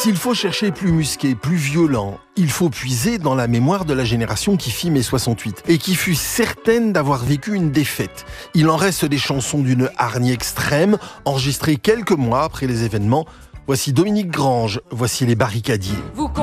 S'il faut chercher plus musqué, plus violent, il faut puiser dans la mémoire de la génération qui fit mai 68 et qui fut certaine d'avoir vécu une défaite. Il en reste des chansons d'une hargne extrême, enregistrées quelques mois après les événements. Voici Dominique Grange, voici les Barricadiers.